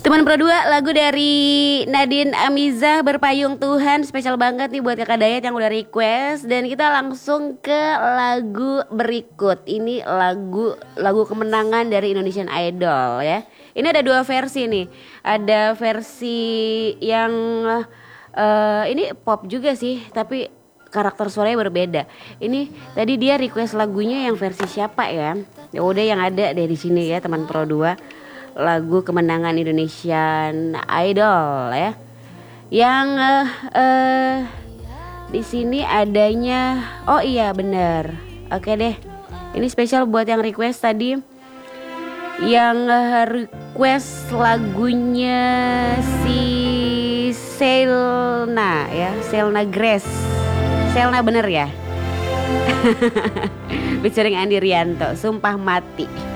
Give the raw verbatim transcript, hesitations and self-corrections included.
Teman Pro dua, lagu dari Nadine Amizah, Berpayung Tuhan. Spesial banget nih buat Kakak Dayat yang udah request. Dan kita langsung ke lagu berikut. Ini lagu lagu kemenangan dari Indonesian Idol ya. Ini ada dua versi nih. Ada versi yang uh, ini pop juga sih, tapi karakter suaranya berbeda. Ini tadi dia request lagunya yang versi siapa ya? Ya udah yang ada deh di sini ya teman Pro dua. Lagu kemenangan Indonesian Idol ya. Yang uh, uh, di sini adanya, oh iya bener. Oke deh. Ini spesial buat yang request tadi. Yang uh, request lagunya si Selna ya, Selna Grace. Selna bener ya. Featuring Andi Rianto, Sumpah Mati.